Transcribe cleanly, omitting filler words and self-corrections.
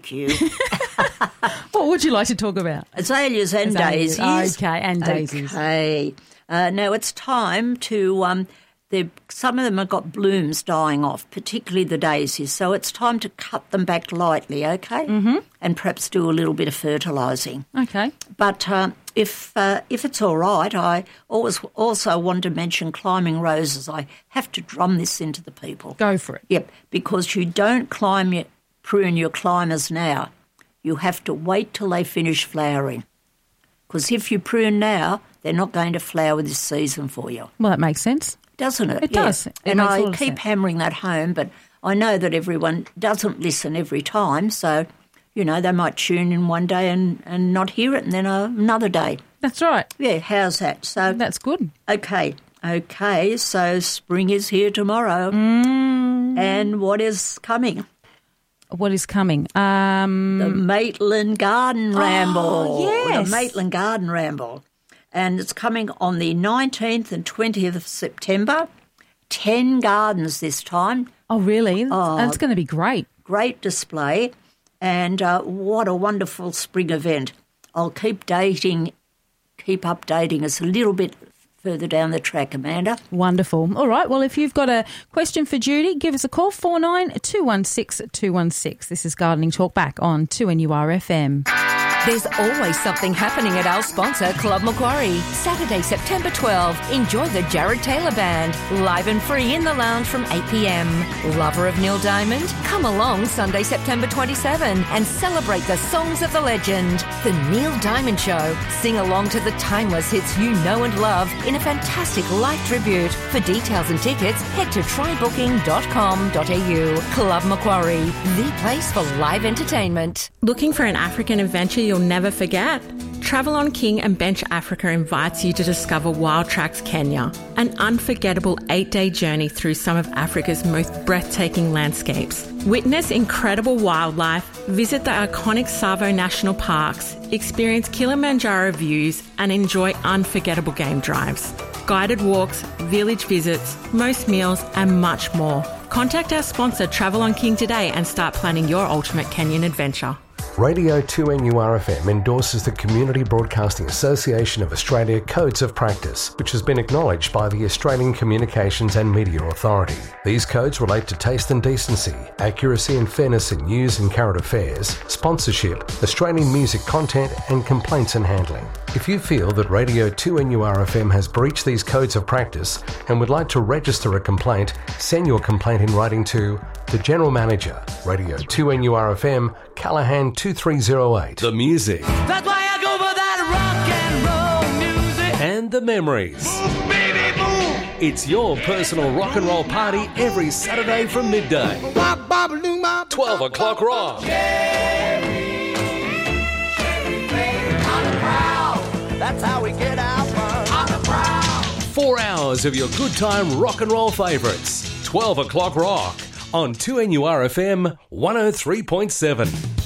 you. What would you like to talk about? Azaleas and daisies. Okay, and daisies. Okay. Now it's time to... some of them have got blooms dying off, particularly the daisies, so it's time to cut them back lightly, okay? Mm-hmm. And perhaps do a little bit of fertilising. Okay. But if it's all right, I also want to mention climbing roses. I have to drum this into the people. Go for it. Yep, because you don't prune your climbers now. You have to wait till they finish flowering. Because if you prune now, they're not going to flower this season for you. Well, that makes sense. Doesn't it? It does. And I keep hammering that home, but I know that everyone doesn't listen every time, so, they might tune in one day and not hear it, and then another day. That's right. Yeah, how's that? So that's good. Okay, so spring is here tomorrow. And what is coming? What is coming? The Maitland Garden Ramble. Oh, yes. The Maitland Garden Ramble. And it's coming on the 19th and 20th of September. 10 gardens this time. Oh, really? That's going to be great. Great display. And what a wonderful spring event. I'll keep updating us a little bit further down the track, Amanda. Wonderful. All right. Well, if you've got a question for Judy, give us a call, 49 216 216. This is Gardening Talk back on 2NURFM. There's always something happening at our sponsor, Club Macquarie. Saturday, September 12, enjoy the Jared Taylor Band, live and free in the lounge from 8 p.m. Lover of Neil Diamond? Come along Sunday, September 27 and celebrate the songs of the legend. The Neil Diamond Show. Sing along to the timeless hits you know and love in a fantastic live tribute. For details and tickets, head to trybooking.com.au. Club Macquarie, the place for live entertainment. Looking for an African adventure you'll never forget? Travel on King and Bench Africa invites you to discover Wild Tracks Kenya, an unforgettable 8-day journey through some of Africa's most breathtaking landscapes. Witness incredible wildlife, visit the iconic Tsavo National Parks, experience Kilimanjaro views and enjoy unforgettable game drives, guided walks, village visits, most meals and much more. Contact our sponsor Travel on King today and start planning your ultimate Kenyan adventure. Radio 2NURFM endorses the Community Broadcasting Association of Australia Codes of Practice, which has been acknowledged by the Australian Communications and Media Authority. These codes relate to taste and decency, accuracy and fairness in news and current affairs, sponsorship, Australian music content and complaints and handling. If you feel that Radio 2NURFM has breached these codes of practice and would like to register a complaint, send your complaint in writing to the General Manager, Radio 2NURFM, Callahan 2308. The music. That's why I go for that rock and roll music. And the memories. Move, baby, move. It's your personal rock and roll party every Saturday from midday. 12 o'clock rock. Sherry, baby, on the prowl. That's how we get our fun. On the prowl. 4 hours of your good time rock and roll favourites. 12 o'clock rock on 2NURFM 103.7.